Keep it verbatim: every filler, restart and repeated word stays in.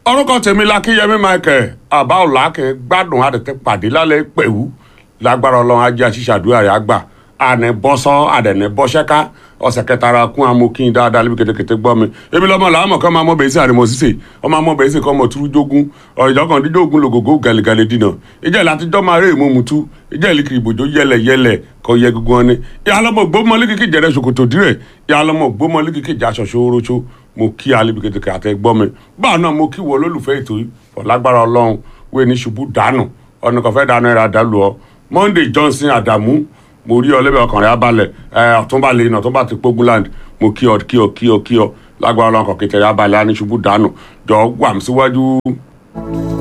orúkọ tèmi Lakínyẹmí Michael àbá ọ̀làkẹ́ gbádùn àdètè pàdé lálẹ́ pẹ̀wú lágbára ọlọ́run ajé àṣìṣàdúrà rẹ̀ àgbà àní bọ́sọ́ àdẹ̀ní bọ́ṣẹ́ká ọ̀sẹ̀ kẹtàrà kún amókin dáadáa lébi kétékété gbọ́ mi ebi lọ́mọ làámọ̀ kọ́ máa mọ́ bẹ́ẹ̀ sí àrèmọ̀ sísè ọmọ amọ́ bẹ́ẹ̀ sí kọ́ mọ̀ túrú jógún ọ̀rẹ́jọ́ kan dídógún lògògó gàlẹ́gàlẹ́ dínà ìjẹ́ látijọ́ máa rí ìmú mutu ìjẹ́ ìlíkiri ìbòjó yẹlẹ̀ yẹlẹ̀ kọ́ yẹ gbogbo wọn ni ìyálọ́mọ gbọ́mọ líkìkì jẹ̀rẹ̀ ṣòkòtò dírẹ̀ ìyálọ́mọ gbọ́mọ líkìkì jà aṣọ ṣòroṣo mo kí alibi kétékété àtẹ gbọ́ mi báà náà mo kí wọ olólùfẹ́ ètò yìí ọ̀lágbára ọlọ́run wé ní ṣubú dànù ọ̀nà kan fẹ́ dànù ẹ̀rọ àdàlù ọ Monday Johnson Adamu mo rí ọ lẹ́bẹ̀ẹ́ ọkàn rẹ̀ abalẹ̀ ẹ̀ ọ̀túnba lè nà ọ̀túnba ti Pógúnland mo kí ọ kí ọ kí ọ kí ọ lágbára ọlọ́run kan kékeré abalẹ̀ á ní ṣubú dànù jọ wà mí síwájú.